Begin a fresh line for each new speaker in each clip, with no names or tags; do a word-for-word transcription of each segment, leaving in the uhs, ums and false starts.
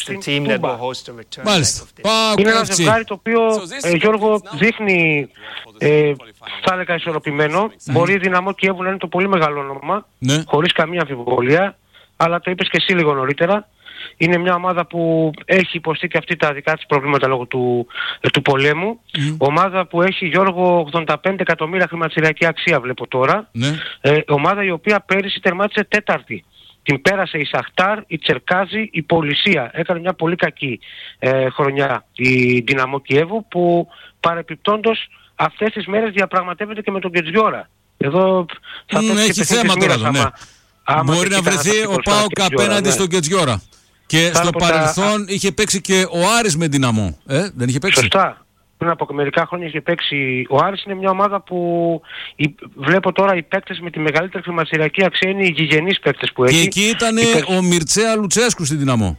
στην Τούμπα.
Μάλιστα.
Είναι ένα ζευγάρι το οποίο, ε, Γιώργο, δείχνει, ε, θα έλεγα, ισορροπημένο. Mm. Μπορεί η Δυναμό Κιέβου να είναι το πολύ μεγάλο όνομα, ναι, χωρίς καμία αμφιβολία, αλλά το είπες και εσύ λίγο νωρίτερα. Είναι μια ομάδα που έχει υποστεί και αυτή τα δικά της προβλήματα λόγω του, ε, του πολέμου. Mm. Ομάδα που έχει, Γιώργο, ογδόντα πέντε εκατομμύρια χρηματιστηριακή αξία, βλέπω τώρα. Mm. Ε, ομάδα η οποία πέρυσι τερμάτισε τέταρτη. Την πέρασε η Σαχτάρ, η Τσερκάζη, η Πολυσία. Έκανε μια πολύ κακή ε, χρονιά η Δυναμό Κιέβου, που παρεπιπτόντως αυτές τις μέρες διαπραγματεύεται και με τον Γκετζιόρα. Εδώ θα
mm, έχει θέμα τώρα εδώ, ναι. Άμα μπορεί να βρεθεί ο ΠΑΟΚ απέναντι ναι. στον Γκετζιόρα. Και θα στο παρελθόν τα... είχε παίξει και ο Άρης με Δυναμό. Ε, δεν είχε παίξει.
Σωστά. Πριν από μερικά χρόνια είχε παίξει ο Άρης. Είναι μια ομάδα που η, βλέπω τώρα οι παίκτες με τη μεγαλύτερη χρηματιστηριακή αξία είναι οι γηγενείς παίκτες που έχει.
Και εκεί ήταν παίκτες... ο Μιρτσέα Λουτσέσκου στη Δυναμό.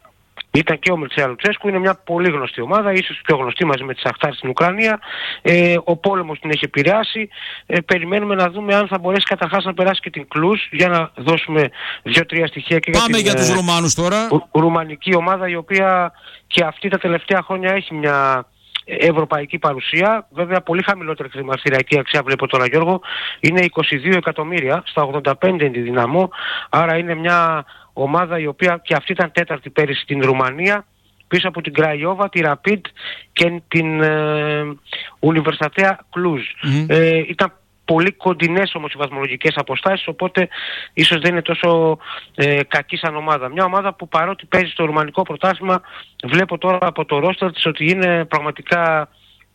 Ήταν και ο Μιρτσέα Λουτσέσκου, είναι μια πολύ γνωστή ομάδα, ίσως πιο γνωστή μαζί με τη Σαχτάρ στην Ουκρανία. Ε, ο πόλεμος την έχει επηρεάσει. Ε, περιμένουμε να δούμε αν θα μπορέσει καταρχάς να περάσει και την Κλουζ, για να δώσουμε δύο-τρία στοιχεία και
Πάμε
για, την,
για τους Ρουμάνους τώρα.
Ου, ρουμανική ομάδα, η οποία και αυτή τα τελευταία χρόνια έχει μια ευρωπαϊκή παρουσία. Βέβαια πολύ χαμηλότερη χρηματιστηριακή αξία βλέπω τώρα, Γιώργο. Είναι είκοσι δύο εκατομμύρια, στα ογδόντα πέντε είναι τη Δυναμό. Άρα είναι μια ομάδα η οποία και αυτή ήταν τέταρτη πέρυσι στην Ρουμανία, πίσω από την Κραϊόβα, τη Ραπίντ και την ε, Ουνιβερσατέα Κλουζ. Mm-hmm. Ε, ήταν πολύ κοντινές όμως οι βαθμολογικές αποστάσεις, οπότε ίσως δεν είναι τόσο ε, κακή σαν ομάδα. Μια ομάδα που παρότι παίζει στο ρουμανικό πρωτάθλημα, βλέπω τώρα από το ρόστερ της ότι είναι πραγματικά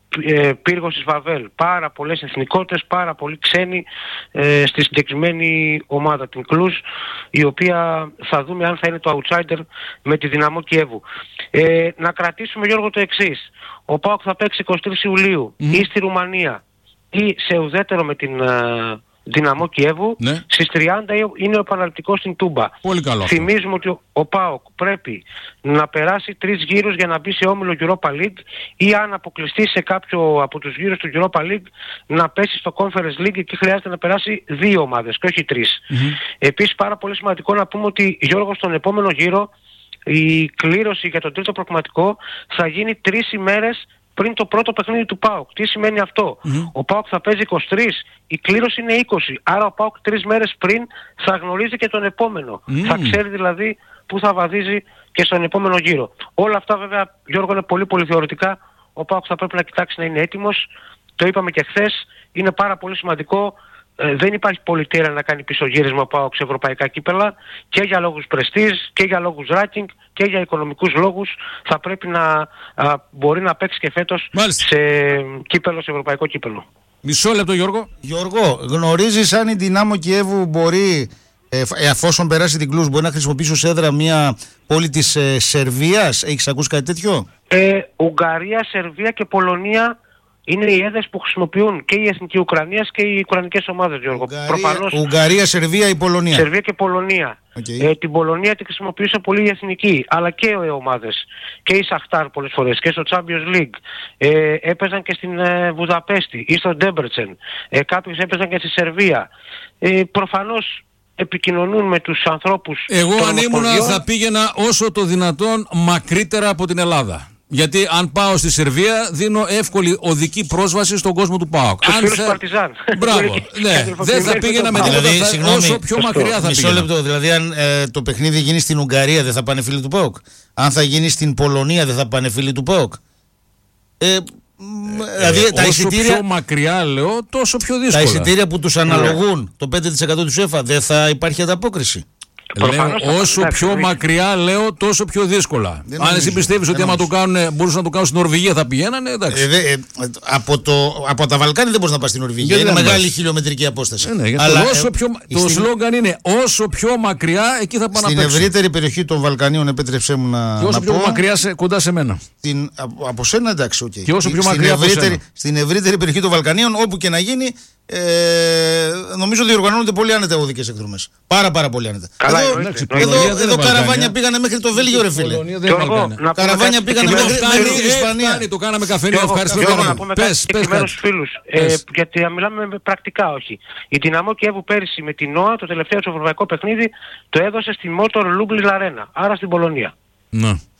ε, πύργος της Βαβέλ. Πάρα πολλές εθνικότητες, πάρα πολλοί ξένοι ε, στη συγκεκριμένη ομάδα, την Κλουζ, η οποία θα δούμε αν θα είναι το outsider με τη Δυναμό Κιέβου. Ε, να κρατήσουμε, Γιώργο, το εξής. Ο ΠΑΟΚ θα παίξει εικοστή τρίτη Ιουλίου mm. ή στη Ρουμανία ή σε ουδέτερο με την uh, Δυναμό Κιέβου, ναι. Στις τριάντα είναι ο επαναληπτικός στην Τούμπα.
Πολύ καλό.
Θυμίζουμε ότι ο, ο ΠΑΟΚ πρέπει να περάσει τρεις γύρους για να μπει σε όμιλο Europa League, ή αν αποκλειστεί σε κάποιο από τους γύρους του Europa League να πέσει στο Conference League, και χρειάζεται να περάσει δύο ομάδες και όχι τρεις. Mm-hmm. Επίσης πάρα πολύ σημαντικό να πούμε ότι, Γιώργο, στον επόμενο γύρο η κλήρωση για τον τρίτο προκριματικό θα γίνει τρεις ημέρες πριν το πρώτο παιχνίδι του ΠΑΟΚ. Τι σημαίνει αυτό? Mm-hmm. Ο ΠΑΟΚ θα παίζει είκοσι τρεις, η κλήρωση είναι είκοσι. Άρα ο ΠΑΟΚ τρεις μέρες πριν θα γνωρίζει και τον επόμενο. Mm. Θα ξέρει δηλαδή που θα βαδίζει και στον επόμενο γύρο. Όλα αυτά βέβαια, Γιώργο, είναι πολύ πολύ θεωρητικά. Ο ΠΑΟΚ θα πρέπει να κοιτάξει να είναι έτοιμος. Το είπαμε και χθες. Είναι πάρα πολύ σημαντικό. Ε, δεν υπάρχει πολυτέλεια να κάνει πισωγύρισμα ο ΠΑΟΚ σε ευρωπαϊκά κύπελα, και για λόγους πρεστίζ και για λόγους ranking και για οικονομικούς λόγους. Θα πρέπει να α, μπορεί να παίξει και φέτος σε κύπελο, σε ευρωπαϊκό κύπελο.
Μισό λεπτό, Γιώργο.
Γιώργο, γνωρίζεις αν η Δυνάμο Κιέβου μπορεί, ε, εφόσον περάσει την Κλουζ, μπορεί να χρησιμοποιήσει ως έδρα μια πόλη της ε, Σερβίας? Έχεις ακούσει κάτι τέτοιο?
Ε, Ουγγαρία, Σερβία και Πολωνία είναι οι έδρες που χρησιμοποιούν και η Εθνική Ουκρανίας και οι ουκρανικές ομάδες, Γιώργο.
Ουγγαρία,
Προφανώς,
Ουγγαρία, Σερβία ή Πολωνία.
Σερβία και Πολωνία. Okay. Ε, την Πολωνία τη χρησιμοποιούσε πολύ η Εθνική, αλλά και οι ομάδες. Και η Σαχτάρ πολλές φορές και στο Champions League. Ε, έπαιζαν και στην ε, Βουδαπέστη ή στο Ντέμπρετσεν. Ε, κάποιοι έπαιζαν και στη Σερβία. Ε, προφανώς επικοινωνούν με τους ανθρώπους.
Εγώ αν ήμουνα θα πήγαινα όσο το δυνατόν μακρύτερα από την Ελλάδα. Γιατί αν πάω στη Σερβία δίνω εύκολη οδική πρόσβαση στον κόσμο του ΠΑΟΚ.
Τους
αν
φίλους
θε...
Παρτιζάν.
Μπράβο. Ναι, δεν θα πήγαινα με τίποτα.
Δηλαδή,
θα... όσο πιο μακριά θα
μισό
πήγαινα.
λεπτό. Δηλαδή αν ε, το παιχνίδι γίνει στην Ουγγαρία δεν θα πάνε φίλοι του ΠΑΟΚ? Αν θα γίνει στην Πολωνία δεν θα πάνε φίλοι του ΠΑΟΚ? Ε, ε, δηλαδή,
ε,
τα
όσο
εισιτήρια,
πιο μακριά λέω τόσο πιο δύσκολα.
Τα εισιτήρια που τους αναλογούν το πέντε τοις εκατό του ΕΦΑ, δεν θα υπάρχει ανταπόκριση?
Λέω, όσο θα... πιο μακριά λέω τόσο πιο δύσκολα. Δεν αν εσύ πιστεύεις ότι άμα το κάνουν, μπορούσαν να το κάνουν στην Νορβηγία θα πηγαίνανε, εντάξει. Ε, δε, ε,
από, το, από τα Βαλκάνια δεν μπορείς να πας στην Νορβηγία. Γιατί είναι μεγάλη χιλιομετρική απόσταση.
Ε, ναι, αλλά, όσο πιο, ε, το στην... σλόγγαν είναι όσο πιο μακριά εκεί θα πάνε να παίξουν.
Στην ευρύτερη περιοχή των Βαλκανίων, επέτρεψέ μου να.
Και όσο
να
πιο
πω,
μακριά σε, κοντά σε μένα.
Στην, από, από σένα εντάξει, okay.
Και όσο πιο
στην
μακριά
ευρύτερη,
από
στην ευρύτερη περιοχή των Βαλκανίων, όπου και να γίνει. Ε, νομίζω διοργανώνονται πολύ άνετα οδικές εκδρομές. Πάρα πάρα πολύ άνετα.
Καλά,
εδώ
εντάξει,
εδώ, εδώ, εδώ καραβάνια πήγανε μέχρι το Βέλγιο, ρε φίλε. Καραβάνια πήγανε μέχρι την Ισπανία.
Το κάναμε καφενείο, ευχαριστώ.
Να πούμε κάτι συγκεκριμένους φίλους. Γιατί μιλάμε πρακτικά, όχι. Η Δυναμό Κιέβου πέρυσι με την ΝΟΑ, το τελευταίο του ευρωπαϊκό παιχνίδι, το έδωσε στη Motor Lublin Arena, άρα στην Πολωνία.
Ναι.